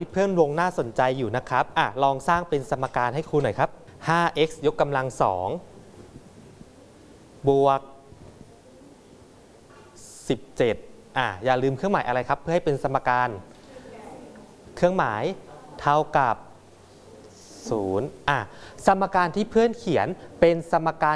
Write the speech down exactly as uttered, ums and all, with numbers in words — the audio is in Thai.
เพื่อนวงน่าสนใจอยู่นะครับอ่ะลองสร้างเป็นสมการให้ครูหน่อยครับ ห้า เอ็กซ์ ยกกำลังสองบวกสิบเจ็ดอ่ะอย่าลืมเครื่องหมายอะไรครับเพื่อให้เป็นสมการเครื่องหมายเท่ากับศูนย์อ่ะสมการที่เพื่อนเขียนเป็นสมการ